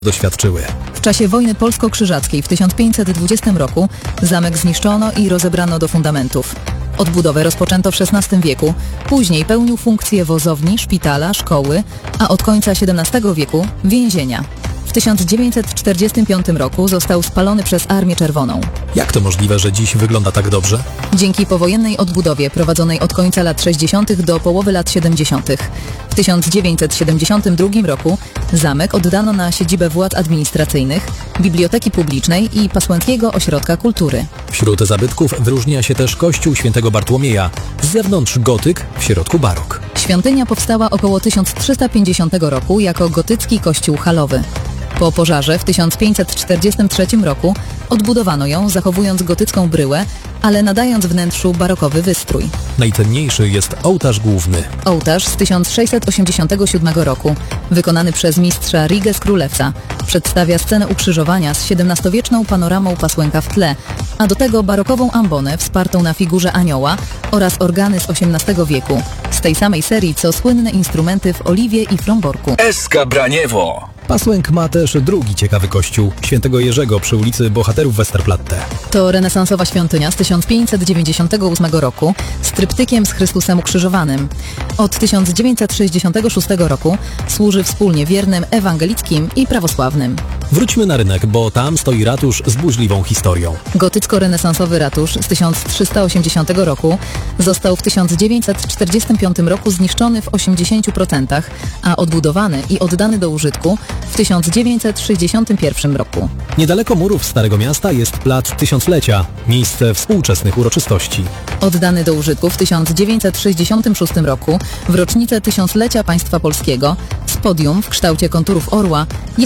doświadczyły. W czasie wojny polsko-krzyżackiej w 1520 roku zamek zniszczono i rozebrano do fundamentów. Odbudowę rozpoczęto w XVI wieku, później pełnił funkcję wozowni, szpitala, szkoły, a od końca XVII wieku więzienia. W 1945 roku został spalony przez Armię Czerwoną. Jak to możliwe, że dziś wygląda tak dobrze? Dzięki powojennej odbudowie prowadzonej od końca lat 60. do połowy lat 70. W 1972 roku zamek oddano na siedzibę władz administracyjnych, biblioteki publicznej i Pasłęckiego Ośrodka Kultury. Wśród zabytków wyróżnia się też kościół świętego Bartłomieja. Z zewnątrz gotyk, w środku barok. Świątynia powstała około 1350 roku jako gotycki kościół halowy. Po pożarze w 1543 roku odbudowano ją, zachowując gotycką bryłę, ale nadając wnętrzu barokowy wystrój. Najcenniejszy jest ołtarz główny. Ołtarz z 1687 roku, wykonany przez mistrza Riges Królewca, przedstawia scenę ukrzyżowania z XVII-wieczną panoramą Pasłęka w tle, a do tego barokową ambonę wspartą na figurze anioła oraz organy z XVIII wieku, z tej samej serii co słynne instrumenty w oliwie i fromborku. Eska Braniewo. Pasłęk ma też drugi ciekawy kościół, świętego Jerzego przy ulicy Bohaterów Westerplatte. To renesansowa świątynia z 1598 roku z tryptykiem z Chrystusem ukrzyżowanym. Od 1966 roku służy wspólnie wiernym ewangelickim i prawosławnym. Wróćmy na rynek, bo tam stoi ratusz z burzliwą historią. Gotycko-renesansowy ratusz z 1380 roku został w 1945 roku zniszczony w 80%, a odbudowany i oddany do użytku w 1961 roku. Niedaleko murów Starego Miasta jest Plac Tysiąclecia, miejsce współczesnych uroczystości. Oddany do użytku w 1966 roku w rocznicę tysiąclecia państwa polskiego z podium w kształcie konturów orła jest